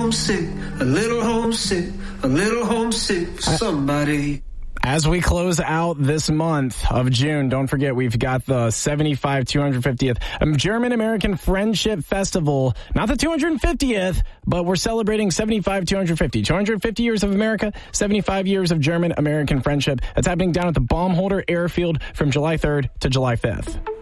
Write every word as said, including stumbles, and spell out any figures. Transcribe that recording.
homesick, a little homesick, a little homesick for somebody. As we close out this month of June, don't forget we've got the seventy-five two hundred fiftieth German-American Friendship Festival. Not the two hundred fiftieth, but we're celebrating seventy-five two hundred fifty. two hundred fifty years of America, seventy-five years of German-American friendship. That's happening down at the Baumholder Airfield from July third to July fifth.